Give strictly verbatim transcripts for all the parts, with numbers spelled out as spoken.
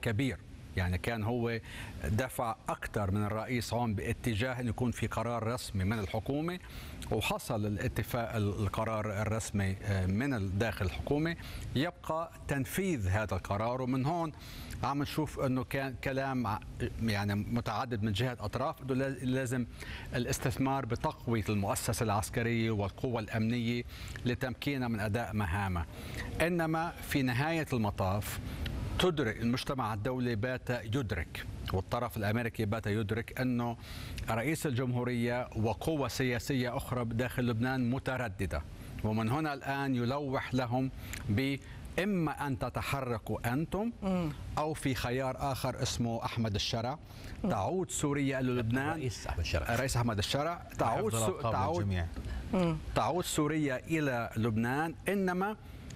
كبير، يعني كان هو دفع أكثر من الرئيس هون باتجاه أن يكون في قرار رسمي من الحكومة، وحصل الاتفاق القرار الرسمي من داخل الحكومة. يبقى تنفيذ هذا القرار، ومن هون عم نشوف أنه كان كلام يعني متعدد من جهة أطراف أنه لازم الاستثمار بتقوية المؤسسة العسكرية والقوة الأمنية لتمكينها من أداء مهامها. إنما في نهاية المطاف تدرك المجتمع الدولي بات يدرك، والطرف الأمريكي بات يدرك أنه رئيس الجمهورية وقوة سياسية أخرى داخل لبنان مترددة، ومن هنا الآن يلوح لهم ب إما أن تتحركوا أنتم أو في خيار آخر اسمه أحمد الشرع، تعود سوريا إلى لبنان. رئيس أحمد الشرع رئيس أحمد الشرع تعود سو... تعود تعود سوريا إلى لبنان، إنما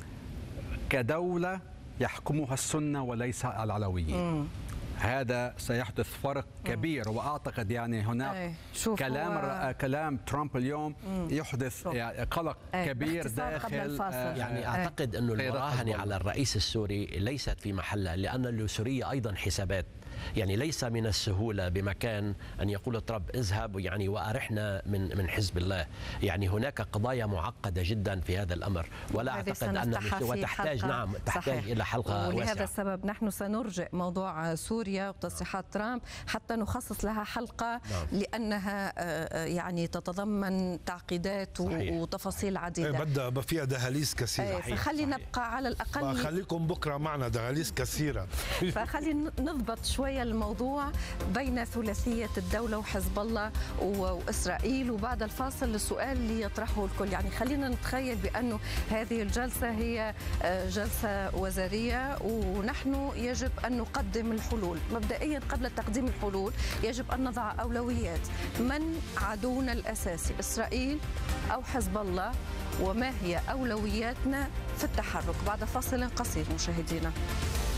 كدولة يحكمها السنة وليس العلويين. هذا سيحدث فرق كبير، واعتقد يعني هناك كلام هو... كلام ترامب اليوم مم. يحدث يعني قلق أي. كبير داخل آه يعني اعتقد انه المراهنه على الرئيس السوري ليست في محلها، لان لسوريا ايضا حسابات. يعني ليس من السهوله بمكان ان يقول ترامب اذهب يعني وارحنا من من حزب الله. يعني هناك قضايا معقده جدا في هذا الامر، ولا اعتقد ان وتحتاج نعم تحتاج صحيح. الى حلقه ولهذا واسعه. السبب نحن سنرجئ موضوع سوريا وتصريحات ترامب حتى نخصص لها حلقه نعم. لانها يعني تتضمن تعقيدات صحيح. وتفاصيل عديده بدها فيها دهاليز كثيره. فخلينا نبقى على الاقل خليكم بكره معنا دهاليز كثيره. فخلينا نضبط شويه الموضوع بين ثلاثيه الدوله وحزب الله واسرائيل، وبعد الفاصل السؤال اللي يطرحه الكل. يعني خلينا نتخيل بانه هذه الجلسه هي جلسه وزاريه، ونحن يجب ان نقدم الحلول. مبدئيا قبل تقديم الحلول يجب ان نضع اولويات. من عدونا الاساسي، اسرائيل او حزب الله؟ وما هي اولوياتنا في التحرك؟ بعد فاصل قصير مشاهدينا.